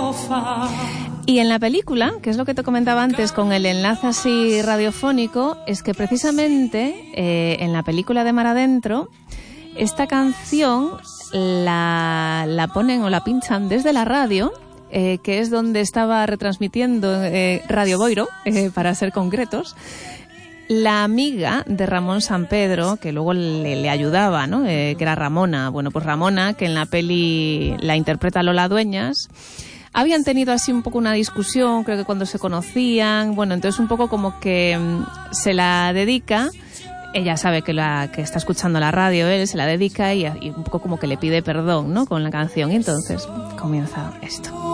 Y en la película, que es lo que te comentaba antes con el enlace así radiofónico, es que precisamente en la película de Mar Adentro, esta canción la ponen o la pinchan desde la radio, que es donde estaba retransmitiendo Radio Boiro, para ser concretos, la amiga de Ramón Sampedro, que luego le ayudaba, ¿no? Que era Ramona. Bueno, pues Ramona, que en la peli la interpreta Lola Dueñas, habían tenido así un poco una discusión, creo que cuando se conocían. Bueno, entonces un poco como que se la dedica. Ella sabe que está escuchando la radio, él se la dedica y un poco como que le pide perdón, ¿no? Con la canción. Y entonces comienza esto.